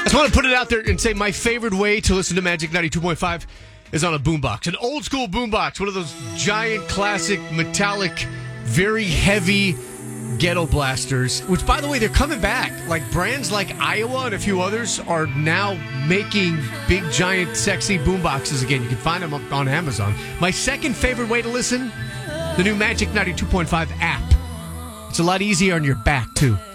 just want to put it out there and say my favorite way to listen to Magic 92.5 is on a boombox. An old school boombox. One of those giant, classic, metallic, very heavy ghetto blasters. Which, by the way, they're coming back. Like brands like Iowa and a few others are now making big, giant, sexy boomboxes again. You can find them on Amazon. My second favorite way to listen, the new Magic 92.5 app. It's a lot easier on your back, too.